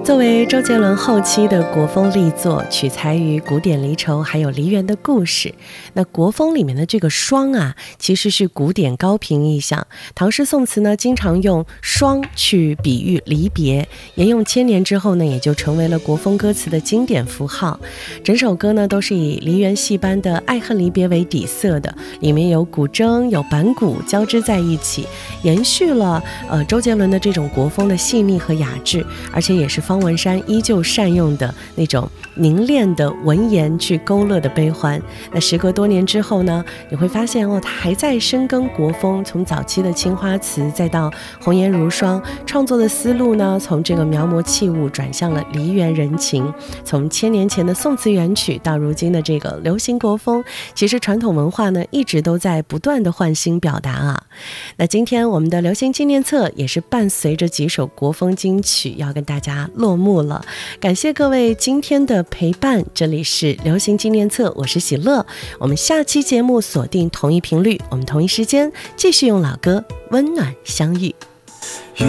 作为周杰伦后期的国风力作，取材于古典离愁还有梨园的故事。那国风里面的这个霜啊，其实是古典高频意象。唐诗宋词呢，经常用霜去比喻离别，沿用千年之后呢，也就成为了国风歌词的经典符号。整首歌呢，都是以梨园戏般的爱恨离别为底色的，里面有古筝有板鼓交织在一起，延续了周杰伦的这种国风的细腻和雅致，而且也是方文山依旧善用的那种凝练的文言去勾勒的悲欢。那时隔多年之后呢，你会发现他还在深耕国风，从早期的青花瓷再到红颜如霜，创作的思路呢，从这个描摹器物转向了梨园人情，从千年前的宋词元曲到如今的这个流行国风，其实传统文化呢一直都在不断的换新表达啊。那今天我们的流行纪念册也是伴随着几首国风金曲要跟大家落幕了，感谢各位今天的陪伴，这里是流行纪念册，我是喜乐，我们下期节目锁定同一频率，我们同一时间继续用老歌温暖相遇。